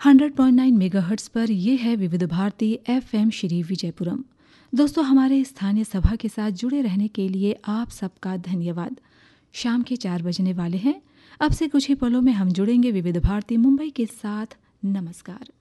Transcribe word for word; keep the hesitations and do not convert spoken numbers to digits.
Hundred point nine megahertz पर ये है विविध भारती एफएम श्री विजयपुरम। दोस्तों, हमारे स्थानीय सभा के साथ जुड़े रहने के लिए आप सबका धन्यवाद। शाम के चार बजने वाले हैं। अब से कुछ ही पलों में हम जुड़ेंगे विविध भारती मुंबई के साथ। नमस्कार।